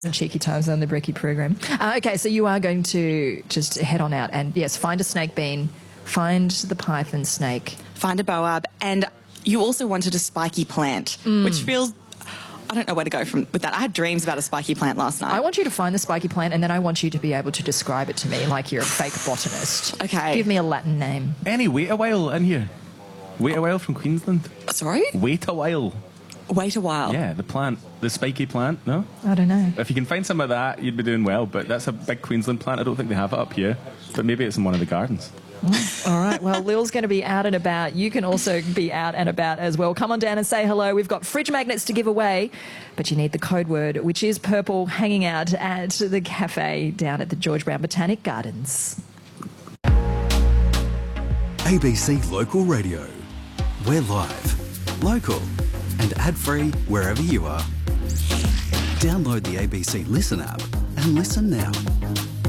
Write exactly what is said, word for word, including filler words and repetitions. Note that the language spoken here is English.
Cheeky times on the Brekkie program. Uh, okay, so you are going to just head on out and, yes, find a snake bean, find the python snake. Find a boab, and you also wanted a spiky plant, mm. which feels... I don't know where to go from with that. I had dreams about a spiky plant last night. I want you to find the spiky plant, and then I want you to be able to describe it to me like you're a fake botanist. Okay. Give me a Latin name. Any, wait a while in here. Wait a while from Queensland. Sorry? Wait a while. Wait a while. Yeah, the plant, the spiky plant, no? I don't know. If you can find some of that, you'd be doing well, but that's a big Queensland plant. I don't think they have it up here, but maybe it's in one of the gardens. All right, well, Lil's going to be out and about. You can also be out and about as well. Come on down and say hello. We've got fridge magnets to give away, but you need the code word, which is purple, hanging out at the cafe down at the George Brown Botanic Gardens. A B C Local Radio. We're live, local, and ad-free wherever you are. Download the A B C Listen app and listen now.